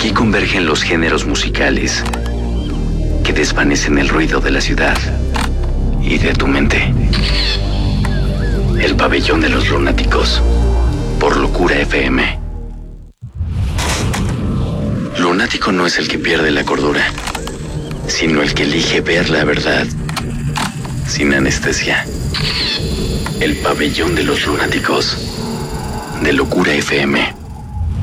Aquí convergen los géneros musicales que desvanecen el ruido de la ciudad y de tu mente. El pabellón de los lunáticos, por Locura FM. Lunático no es el que pierde la cordura, sino el que elige ver la verdad sin anestesia. El pabellón de los lunáticos, de Locura FM.